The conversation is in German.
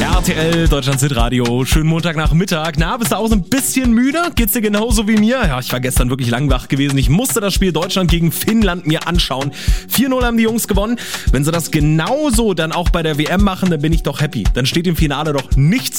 RTL, Deutschlands Hitradio. Schönen Montagnachmittag. Na, bist du auch so ein bisschen müde? Geht's dir genauso wie mir? Ja, ich war gestern wirklich lang wach gewesen. Ich musste das Spiel Deutschland gegen Finnland mir anschauen. 4-0 haben die Jungs gewonnen. Wenn sie das genauso dann auch bei der WM machen, dann bin ich doch happy. Dann steht im Finale doch nichts